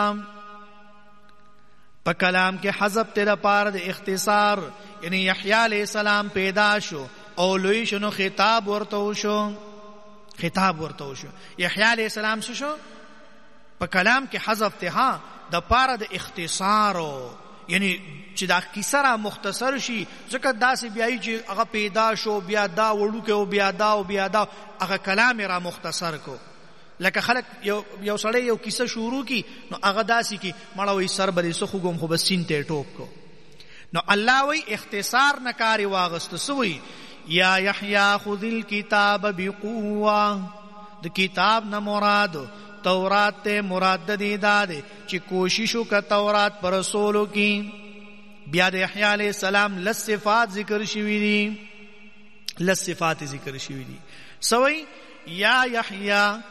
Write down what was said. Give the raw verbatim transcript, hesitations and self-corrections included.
په کلام کې حذف ته لپاره د اختصار، یعنی یحیی علیہ السلام پیدا شو او لوی شنو خطاب ورته وشو، خطاب ورته وشو. یحیی علیہ السلام څه شو؟ په کلام کې حذف ته ها د پاره د اختصار، یعنی چې دا کیسه را مختصر شي، ځکه داسې بیاي چې هغه پیدا شو بیا دا وړو کې او بیا دا او بیا دا، هغه کلام را مختصر کو. لکه خلک یو یو سړی یو کیسه شروع کی نو هغه داسې کی مړه وي سر بری سخو ګم خو بس سین ته ټوپ کو. نو الله وی اختصار نکاری واغست سوی یا یحیی خذ الكتاب بقوه، د کتاب نه مراد تورات ته مراد دی داده چې کوشش وک تورات پر رسولو کی. بیا د یحیی علیہ السلام لس صفات ذکر شوی دي، لس صفات ذکر شوی دي. سوی یا یحیی